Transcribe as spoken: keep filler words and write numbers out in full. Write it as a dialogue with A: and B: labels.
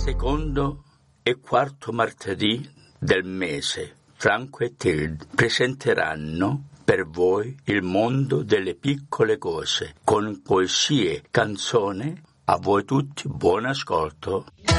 A: secondo e quarto martedì del mese, Franco e Tilde presenteranno per voi il mondo delle piccole cose, con poesie, canzoni. A voi tutti buon ascolto.